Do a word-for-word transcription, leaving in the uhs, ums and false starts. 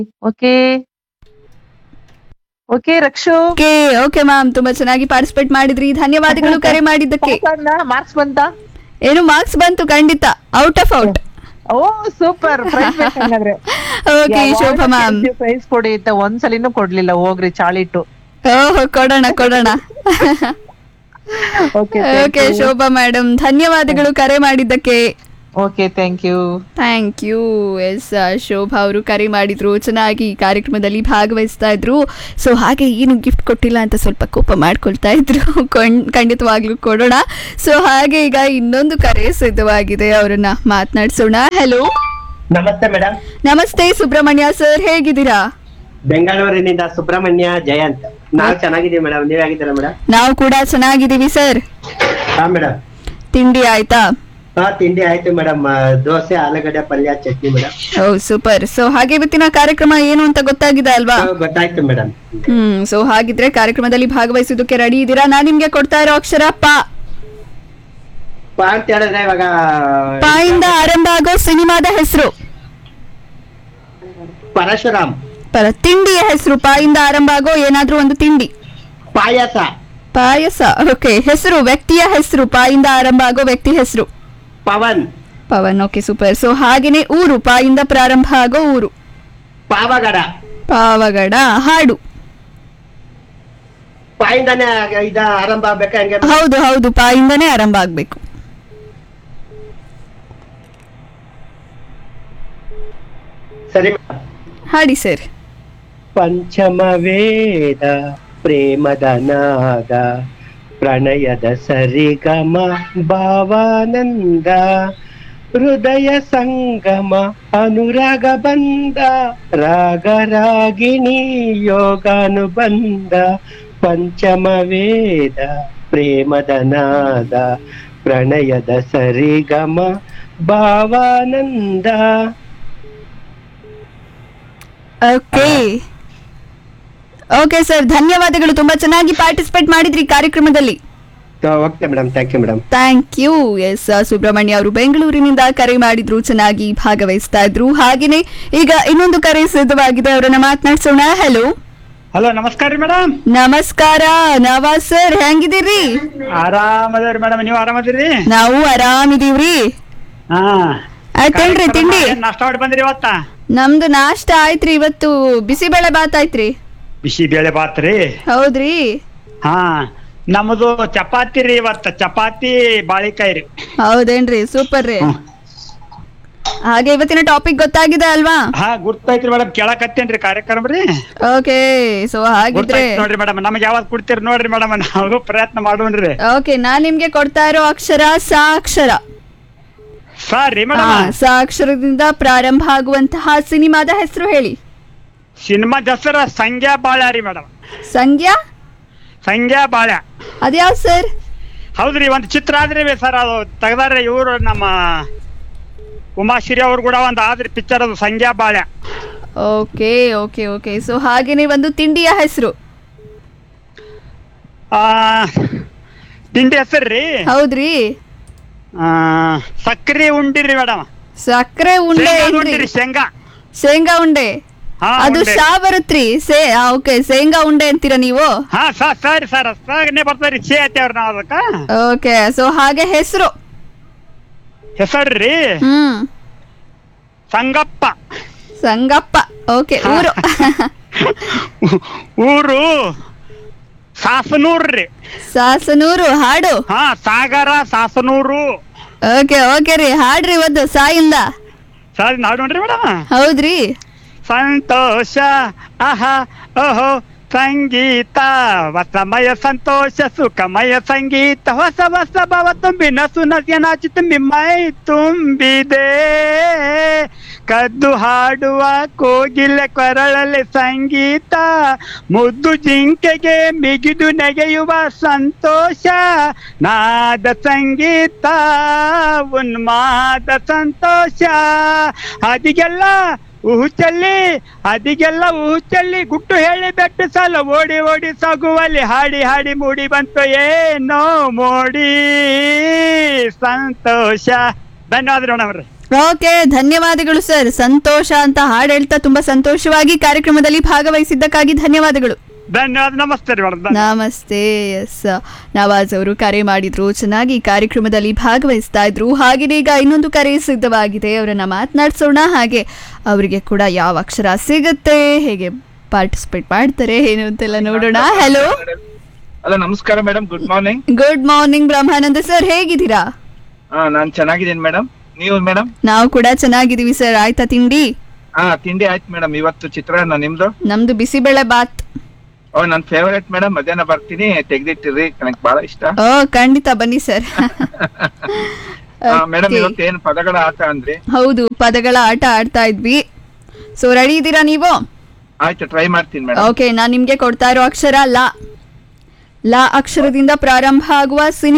Okay. Okay Rakshu. Okay okay ma'am, ತುಂಬಾ ಚೆನ್ನಾಗಿ participate ಮಾಡಿದ್ರಿ, ಧನ್ಯವಾದಗಳು ಕರೆ ಮಾಡಿದ್ದಕ್ಕೆ. ಮಾರ್ಕ್ಸ್ ಬಂತ? ಏನು ಮಾರ್ಕ್ಸ್ ಬಂತು, ಖಂಡಿತ out of out. O super. Price ಬೇಕಂಗಾದ್ರೆ okay Shobha ma'am. Price ಕೊಡಿ ಅಂತ ಒಂದ್ಸಲಿನೂ ಕೊಡ್ಲಿಲ್ಲ, ಹೋಗ್ರಿ ಚಾಳಿಟ್ಟು. ಓಹ್ ಕೊಡೋಣ ಕೊಡೋಣ. ಓಕೆ ಓಕೆ ಶೋಭಾ ಮೇಡಮ್, ಧನ್ಯವಾದಗಳು ಕರೆ ಮಾಡಿದ್ದಕ್ಕೆ. Okay thank you. Thank you. S Shobha ಅವರು ಕರೆ ಮಾಡಿದ್ರು, ಚೆನ್ನಾಗಿ ಕಾರ್ಯಕ್ರಮದಲ್ಲಿ ಭಾಗವಹಿಸ್ತಾ ಇದ್ರು. ಸೊ ಹಾಗೆ ಏನು ಗಿಫ್ಟ್ ಕೊಟ್ಟಿಲ್ಲ ಅಂತ ಸ್ವಲ್ಪ ಕೋಪ ಮಾಡ್ಕೊಳ್ತಾ ಇದ್ರು, ಖಂಡಿತವಾಗ್ಲೂ ಕೊಡೋಣ. ಸೊ ಹಾಗೆ ಈಗ ಇನ್ನೊಂದು ಕರೆ ಸಿದ್ಧವಾಗಿದೆ, ಅವರನ್ನ ಮಾತನಾಡಿಸೋಣ. ಹಲೋ ನಮಸ್ತೆ ಮೇಡಮ್. ನಮಸ್ತೆ ಸುಬ್ರಹ್ಮಣ್ಯ ಸರ್, ಹೇಗಿದ್ದೀರಾ? ಬೆಂಗಳೂರಿನಿಂದ ಸುಬ್ರಹ್ಮಣ್ಯ ಜಯಂತ್. ನಾವು ಚೆನ್ನಾಗಿದ್ದೀವಿ ಮೇಡಮ್, ನೀವ್ ಹೇಗಿದ್ದೀರಾ ಮೇಡಮ್? ನಾವು ಕೂಡ ಚೆನ್ನಾಗಿದ್ದೀವಿ ಸರ್. ಹಾ ಮೇಡಮ್. ತಿಂಡಿ ಆಯ್ತಾ? ಹಾ ತಿಂಡಿ ಆಯ್ತು ಮೇಡಮ್, ದೋಸೆ, ಆಲೂಗಡ್ಡೆ ಪಲ್ಯ, ಚಟ್ನಿ ಮೇಡಮ್. ಓ ಸೂಪರ್. ಸೊ ಹಾಗೆ ಇವತ್ತಿನ ಕಾರ್ಯಕ್ರಮ ಏನು ಅಂತ ಗೊತ್ತಾಗಿದೆ ಅಲ್ವಾ? ಗೊತ್ತಾಯ್ತು ಮೇಡಮ್. ಹ್ಮ್ ಸೊ ಹಾಗಿದ್ರೆ ಕಾರ್ಯಕ್ರಮದಲ್ಲಿ ಭಾಗವಹಿಸೋದಕ್ಕೆ ರೆಡಿ ಇದ್ದೀರಾ? ನಾನ್ ನಿಮ್ಗೆ ಕೊಡ್ತಾ ಇರೋ ಅಕ್ಷರ ಪ. ಪಾ ಅಂತ ಹೇಳಿದ್ರೆ ಇವಾಗ ಪ ಇಂದ ಆರಂಭ ಆಗೋ ಸಿನಿಮಾದ ಹೆಸರು. ಪರಶುರಾಮ್. ಪರ ತಿಂಡಿಯ ಹೆಸರು, ಪ ಇಂದ ಆರಂಭ ಆಗೋ ಏನಾದ್ರೂ ಒಂದು ತಿಂಡಿ. ಪಾಯಸ. ಪಾಯಸ. ಓಕೆ. ಹೆಸರು, ವ್ಯಕ್ತಿಯ ಹೆಸರು, ಪ ಇಂದ ಆರಂಭ ಆಗೋ ವ್ಯಕ್ತಿ ಹೆಸರು. Pavan. Pavan. Okay super. So ಹಾಗೇನೆ ಊರು, ಪ ಇಂದ ಪ್ರಾರಂಭ ಆಗೋ ಊರು. ಪಾವಗಡ. ಪಾವಗಡ. ಹಾಡು. ಪಾಯಿಂದಾನೆ ಇದ ಆರಂಭ ಆಗ್ಬೇಕಾ ಹಂಗೆ? ಹೌದು ಹೌದು, ಪ ಇಂದನೇ ಆರಂಭ ಆಗ್ಬೇಕು. ಸರಿ ಮೇಡಮ್. ಹಾಡಿ ಸರ್. ಪಂಚಮ ವೇದ ಪ್ರೇಮದ ನಾದ, ಪ್ರಣಯದ ಸರಿಗಮ ಭಾವಾನಂದ, ಹೃದಯ ಸಂಗಮ ಅನುರಾಗ ಬಂದ, ರಾಗರಾಗಿಣಿ ಯೋಗಾನುಬಂಧ. ಪಂಚಮ ವೇದ ಪ್ರೇಮದ ನಾದ, ಪ್ರಣಯದ ಸರಿಗಮ ಭಾವಾನಂದ. ಓಕೆ ಓಕೆ ಸರ್, ಧನ್ಯವಾದಗಳು, ತುಂಬಾ ಚೆನ್ನಾಗಿ ಪಾರ್ಟಿಸಿಪೇಟ್ ಮಾಡಿದ್ರಿ ಕಾರ್ಯಕ್ರಮದಲ್ಲಿ. Okay madam, thank you madam. Thank you. S Subrahmanya ಅವರು ಬೆಂಗಳೂರಿನಿಂದ ಕರೆ ಮಾಡಿದ್ರು, ಚೆನ್ನಾಗಿ ಭಾಗವಹಿಸ್ತಾ ಇದ್ರು. ಹಾಗೇನೆ ಈಗ ಇನ್ನೊಂದು ಕರೆ ಸಿದ್ಧವಾಗಿದೆ, ಅವರನ್ನ ಮಾತನಾಡ್ಸೋಣ. ಹಲೋ ಹಲೋ ನಮಸ್ಕಾರ ರೀ ಮೇಡಮ್. ನಮಸ್ಕಾರ ನವಾಜ್ ಸರ್, ಹೆಂಗಿದ್ದೀರಿ? ಆರಾಮದೇವ್ರಿ ಮೇಡಮ್, ನೀವು ಆರಾಮದಿರಿ? ನಾವು ಆರಾಮಿದೀವ್ರಿ. ಹಾ ಆಯ್ತೇನ್ರಿ ತಿಂಡಿ? ನಾಷ್ಟ ಮಾಡಿ ಬಂದ್ರಿ ಇವತ್ತ? ನಮ್ದು ನಾಷ್ಟ ಆಯ್ತ್ರಿ, ಇವತ್ತು ಬಿಸಿಬೇಳೆ ಬಾತ್ ಆಯ್ತ್ರಿ. ಬಿಸಿ ಬೇಳೆ ಬಾತ್ ರೀ? ಹೌದ್ರಿ. ಹಾ ನಮ್ದು ಚಪಾತಿ ರೀ ಇವತ್ತ, ಚಪಾತಿ ಬಾಳಿಕಾಯಿ ರೀ. ಹೌದೇನ್ರಿ, ಸೂಪರ್ ರೀ. ಹಾಗೆ ಇವತ್ತಿನ ಟಾಪಿಕ್ ಗೊತ್ತಾಗಿದೆ ಅಲ್ವಾ? ಹಾ ಗುರ್ತೈತ್ರಿ ಮೇಡಮ್, ಕೇಳಕತ್ತೇನ್ರಿ ಕಾರ್ಯಕ್ರಮ ರೀ. ಓಕೆ ಸೊ ಹಾಗಿದ್ರೆ ನೋಡ್ರಿ ಮೇಡಮ್, ನಮ್ಗೆ ಯಾವಾಗ ಕೊಡ್ತೀರಿ ನೋಡ್ರಿ ಮೇಡಮ್, ನಾವು ಪ್ರಯತ್ನ ಮಾಡೋಣ್ರಿ. ಓಕೆ, ನಾನ್ ನಿಮ್ಗೆ ಕೊಡ್ತಾ ಇರೋ ಅಕ್ಷರ ಸ ಅಕ್ಷರ. Sorry madam. ಸ ಅಕ್ಷರದಿಂದ ಪ್ರಾರಂಭ ಆಗುವಂತಹ ಸಿನಿಮಾದ ಹೆಸರು ಹೇಳಿ. ಸಿನಿಮಾ ಹೆಸರ ಸಂಗ್ಯಾ ಬಾಳ್ಯ ರೀ ಮೇಡಮ್. ಸಂಗ್ಯಾ? ಸಂಗ್ಯಾ ಬಾಳ್ಯ ಅದ್ಯಾವ್ ಸರ್? ಹೌದ್ರಿ, ಒಂದ್ ಚಿತ್ರ ಆದ್ರಿ ಸರ್, ಅದು ತೆಗ್ದಾರ್ರಿ ಇವ್ರು ನಮ್ಮ ಉಮಾಶ್ರೀ ಅವ್ರು ಕೂಡ ಒಂದ್ ಆದ್ರಿ ಪಿಕ್ಚರ್, ಅದು Sangya ಬಾಳ್ಯ. Okay okay okay so ಹಾಗೇನೆ ಒಂದು ತಿಂಡಿಯ ಹೆಸರು. ಆ ತಿಂಡಿ ಹೆಸರ್ರಿ? ಹೌದ್ರಿ. ಆ ಸಕ್ರಿ ಉಂಡಿರಿ ಮೇಡಮ್. ಸಕ್ಕರೆ ಉಂಡೆ ಉಂಡಿರಿ, ಶೇಂಗಾ ಶೇಂಗಾ ಉಂಡೆ. ಅದು ಶಾ ಬರುತ್ತ್ರಿ. ಸೇ ಓಕೆ, ಶೇಂಗಾ ಉಂಡೆ ಅಂತೀರಾ ನೀವು? ಹಾ ಸರಿ ಸರ್, ಸಾಗನೆ ಬರ್ತಾರಿ, ಶೇ ಐತೇವ್ರಿ ನಾವ್ ಅದಕ್ಕ. ಓಕೆ ಸೊ ಹಾಗೆ ಹೆಸರು. ಹೆಸರ್ರಿ? ಹ್ಮ್ ಸಂಗಪ್ಪ. ಸಂಗಪ್ಪ. ಓಕೆ. ಊರು? ಊರು ಸಾಸನೂರ್ ರೀ. ಸಾಸನೂರು. ಹಾಡು? ಹಾ ಸಾಗರ ಸಾಸನೂರು. ಓಕೆ ಓಕೆ ರೀ, ಹಾಡ್ರಿ ಒಂದು ಸಾಯಿಂದ. ಸರಿ ನಾವ್ ನೋಡ್ರಿ ಮೇಡಮ್. ಹೌದ್ರಿ. ಸಂತೋಷ ಆಹಾ ಓಹೋ ಸಂಗೀತ, ವಸಮಯ ಸಂತೋಷ ಸುಖಮಯ ಸಂಗೀತ, ಹೊಸ ಹೊಸ ಭಾವ ತುಂಬಿ ನಸು ನಸಿಯ ನಾಚಿ ತುಂಬಿ ಮೈ ತುಂಬಿದೆ, ಕದ್ದು ಹಾಡುವ ಕೋಗಿಲೆ ಕೊರಳಲ್ಲಿ ಸಂಗೀತ, ಮುದ್ದು ಜಿಂಕೆಗೆ ಮಿಗಿದು ನೆಗೆಯುವ ಸಂತೋಷ, ನಾದ ಸಂಗೀತ ಉನ್ಮಾದ ಸಂತೋಷ, ಅದಿಗೆಲ್ಲ ಊಹು ಚಲ್ಲಿ ಅದಿಗೆಲ್ಲ ಊಹು ಚಲ್ಲಿ ಗುಟ್ಟು ಹೇಳಿ ಬೆಟ್ಟು ಸಾಲ ಓಡಿ ಓಡಿ ಸಾಗುವಲ್ಲಿ, ಹಾಡಿ ಹಾಡಿ ಮೂಡಿ ಬಂತು ಏನೋ ಮೋಡಿ ಸಂತೋಷ. ಧನ್ಯವಾದ ಮೇಡಮ್. ಓಕೆ, ಧನ್ಯವಾದಗಳು ಸರ್. ಸಂತೋಷ ಅಂತ ಹಾಡು ಹೇಳ್ತಾ ತುಂಬಾ ಸಂತೋಷವಾಗಿ ಕಾರ್ಯಕ್ರಮದಲ್ಲಿ ಭಾಗವಹಿಸಿದ್ದಕ್ಕಾಗಿ ಧನ್ಯವಾದಗಳು. ಧನ್ಯವಾದ. ನಮಸ್ತೆ ರೀ ಮೇಡಮ್. ನಮಸ್ತೆ. ಎಸ್, ನವಾಜ್ ಅವರು ಕರೆ ಮಾಡಿದ್ರು, ಚೆನ್ನಾಗಿ ಕಾರ್ಯಕ್ರಮದಲ್ಲಿ ಭಾಗವಹಿಸ್ತಾ ಇದ್ರು. ಹಾಗೆಯೇ ಈಗ ಇನ್ನೊಂದು ಕರೆ ಸಿದ್ಧವಾಗಿದೆ, ಅವರನ್ನ ಮಾತನಾಡಿಸೋಣ. ಹಾಗೆ ಅವರಿಗೆ ಕೂಡ ಯಾವ ಅಕ್ಷರ ಸಿಗುತ್ತೆ, ಹೇಗೆ ಪಾರ್ಟಿಸಿಪೇಟ್ ಮಾಡ್ತಾರೆ ಏನು ಅಂತೆಲ್ಲ ನೋಡೋಣ. ಹಲೋ ಹಲೋ, ನಮಸ್ಕಾರ madam. Good morning. Good morning ಬ್ರಹ್ಮಾನಂದ ಸರ್, ಹೇಗಿದ್ದೀರಾ? ಹಾ, ನಾನ್ ಚೆನ್ನಾಗಿದ್ದೀನಿ ಮೇಡಮ್. ನೀವು ಮೇಡಮ್? ನಾವು ಕೂಡ ಚೆನ್ನಾಗಿದ್ದೀವಿ ಸರ್. ಆಯ್ತಾ ತಿಂಡಿ? ಹಾ, ತಿಂಡಿ ಆಯ್ತು ಮೇಡಮ್. ಇವತ್ತು ಚಿತ್ರಾನ್ನ. ನಿಮ್ದು? ನಮ್ದು ಬಿಸಿಬೇಳೆ ಬಾತ್. ಓ, ನನ್ ಫೇವರೇಟ್ ಮೇಡಮ್. ಮಧ್ಯಾಹ್ನ ಬರ್ತೀನಿ, ತೆಗ್ದಿಟ್ಟಿರಿ, ನನಗೆ ಬಹಳ ಇಷ್ಟ. ಓ, ಖಂಡಿತ ಬನ್ನಿ ಸರ್. ಮೇಡಮ್, ಇವತ್ತು ಏನು ಪದಗಳ ಆಟ ಅಂದ್ರಿ? ಹೌದು, ಪದಗಳ ಆಟ ಆಡ್ತಾ ಇದ್ವಿ. ಸೊ ರೆಡಿ ಇದ್ದೀರಾ ನೀವು? ಆಯ್ತು, ಟ್ರೈ ಮಾಡ್ತೀನಿ ಮೇಡಮ್. ಓಕೆ, ನಾನ್ ನಿಮ್ಗೆ ಕೊಡ್ತಾ ಇರೋ ಅಕ್ಷರ ಲ. ಲ ಅಕ್ಷರದಿಂದ ಪ್ರಾರಂಭ ಆಗುವ ಸಿನಿ